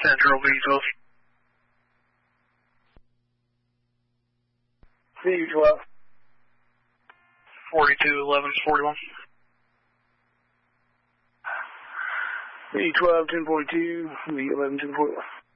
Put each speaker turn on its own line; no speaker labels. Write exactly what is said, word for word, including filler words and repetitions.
Central V twelve.
V twelve.
forty-two eleven forty-one.
V twelve ten forty-two, V eleven ten forty-one.